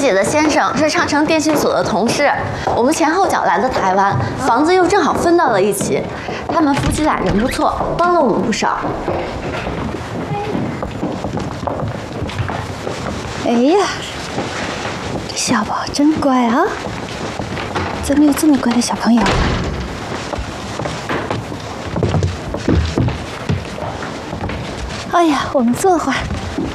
姐的先生是长城电信所的同事，我们前后脚来的台湾，房子又正好分到了一起。他们夫妻俩人不错，帮了我们不少。 哎呀，小宝真乖啊！怎么有这么乖的小朋友？哎呀，我们坐会儿。